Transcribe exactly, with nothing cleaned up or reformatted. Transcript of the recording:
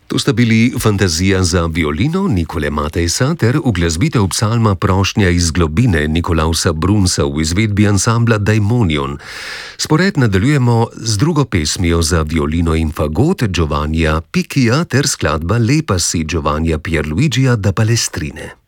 To sta bili Fantazija za violino Nikole Matejsa ter uglasbitev psalma Prošnja iz globine Nikolausa Brunsa v izvedbi ansambla Daimonion. Spored nadaljujemo z drugo pesmijo za violino in fagot Giovannija Picchia ter skladba Lepa si Giovannija Pierluigija da Palestrine.